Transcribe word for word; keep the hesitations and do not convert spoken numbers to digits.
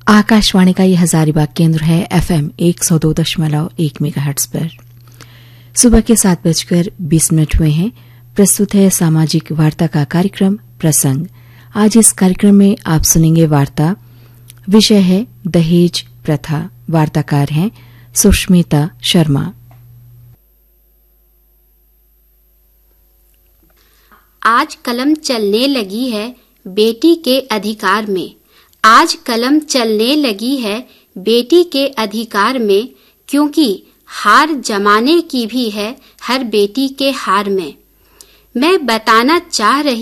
आकाशवाणी का ये हजारीबाग केंद्र है एफएम एक सौ दो दशमलव एक मेगाहर्ट्ज पर। सुबह के सात बजकर बीस मिनट हुए हैं। प्रस्तुत है सामाजिक वार्ता का कार्यक्रम प्रसंग। आज इस कार्यक्रम में आप सुनेंगे वार्ता। विषय है दहेज प्रथा। वार्ताकार हैं सुष्मिता शर्मा। आज कलम चलने लगी है बेटी के अधिकार में। आज कलम चलने लगी है बेटी के अधिकार में, क्योंकि हार जमाने की भी है हर बेटी के हार में। मैं बताना चाह रही